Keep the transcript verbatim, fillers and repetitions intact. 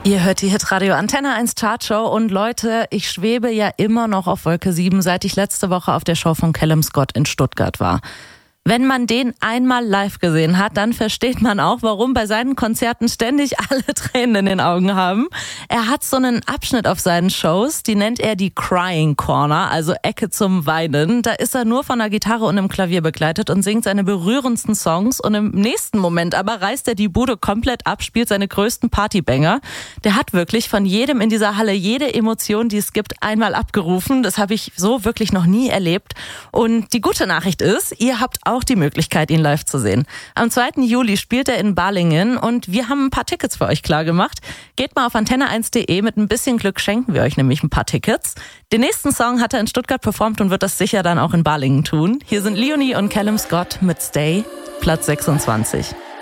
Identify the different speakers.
Speaker 1: Ihr hört die Hitradio Antenne eins Chartshow und Leute, ich schwebe ja immer noch auf Wolke sieben, seit ich letzte Woche auf der Show von Callum Scott in Stuttgart war. Wenn man den einmal live gesehen hat, dann versteht man auch, warum bei seinen Konzerten ständig alle Tränen in den Augen haben. Er hat so einen Abschnitt auf seinen Shows, die nennt er die Crying Corner, also Ecke zum Weinen. Da ist er nur von der Gitarre und einem Klavier begleitet und singt seine berührendsten Songs. Und im nächsten Moment aber reißt er die Bude komplett ab, spielt seine größten Partybanger. Der hat wirklich von jedem in dieser Halle jede Emotion, die es gibt, einmal abgerufen. Das habe ich so wirklich noch nie erlebt. Und die gute Nachricht ist, ihr habt auch auch die Möglichkeit, ihn live zu sehen. Am zweiten Juli spielt er in Balingen und wir haben ein paar Tickets für euch klar gemacht. Geht mal auf antenne eins punkt de, mit ein bisschen Glück schenken wir euch nämlich ein paar Tickets. Den nächsten Song hat er in Stuttgart performt und wird das sicher dann auch in Balingen tun. Hier sind Leonie und Callum Scott mit Stay, Platz sechsundzwanzig.